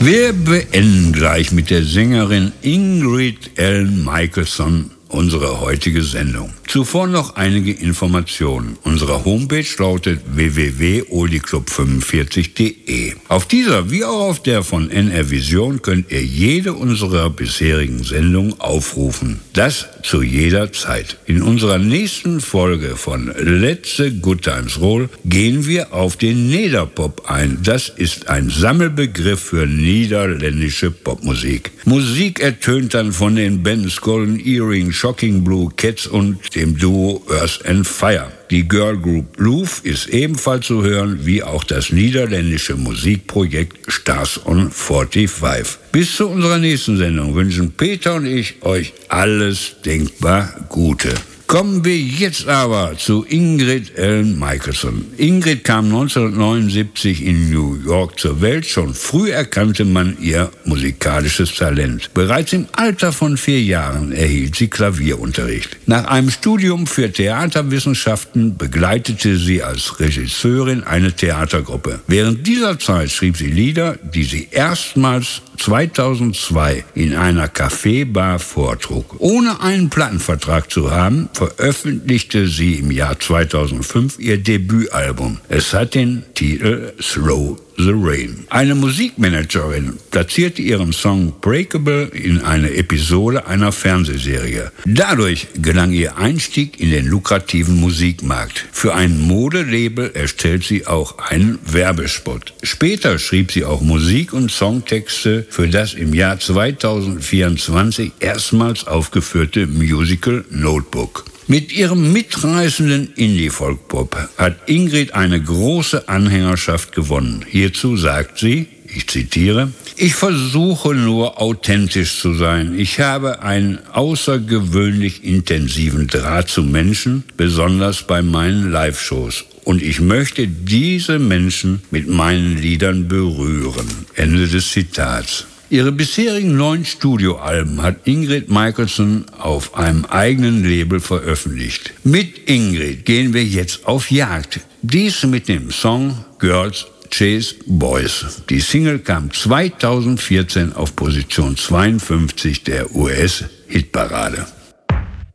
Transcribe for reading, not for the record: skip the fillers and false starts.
Wir beenden gleich mit der Sängerin Ingrid Ellen Michaelson unsere heutige Sendung. Zuvor noch einige Informationen. Unsere Homepage lautet www.oldiclub45.de. Auf dieser wie auch auf der von NR Vision könnt ihr jede unserer bisherigen Sendungen aufrufen. Das zu jeder Zeit. In unserer nächsten Folge von Let the Good Times Roll gehen wir auf den Nederpop ein. Das ist ein Sammelbegriff für niederländische Popmusik. Musik ertönt dann von den Bands Golden Earring, Shocking Blue, Cats und dem Duo Earth and Fire. Die Girl Group Loof ist ebenfalls zu hören, wie auch das niederländische Musikprojekt Stars on 45. Bis zu unserer nächsten Sendung wünschen Peter und ich euch alles denkbar Gute. Kommen wir jetzt aber zu Ingrid Ellen Michaelson. Ingrid kam 1979 in New York zur Welt. Schon früh erkannte man ihr musikalisches Talent. Bereits im Alter von 4 Jahren erhielt sie Klavierunterricht. Nach einem Studium für Theaterwissenschaften begleitete sie als Regisseurin eine Theatergruppe. Während dieser Zeit schrieb sie Lieder, die sie erstmals 2002 in einer Café-Bar vortrug. Ohne einen Plattenvertrag zu haben, veröffentlichte sie im Jahr 2005 ihr Debütalbum. Es hat den Titel Through the Rain. Eine Musikmanagerin platzierte ihren Song Breakable in eine Episode einer Fernsehserie. Dadurch gelang ihr Einstieg in den lukrativen Musikmarkt. Für ein Modelabel erstellt sie auch einen Werbespot. Später schrieb sie auch Musik- und Songtexte für das im Jahr 2024 erstmals aufgeführte Musical Notebook. Mit ihrem mitreißenden Indie-Folk-Pop hat Ingrid eine große Anhängerschaft gewonnen. Hierzu sagt sie, ich zitiere, ich versuche nur authentisch zu sein. Ich habe einen außergewöhnlich intensiven Draht zu Menschen, besonders bei meinen Live-Shows. Und ich möchte diese Menschen mit meinen Liedern berühren. Ende des Zitats. Ihre bisherigen 9 Studioalben hat Ingrid Michaelson auf einem eigenen Label veröffentlicht. Mit Ingrid gehen wir jetzt auf Jagd. Dies mit dem Song Girls Chase Boys. Die Single kam 2014 auf Position 52 der US-Hitparade.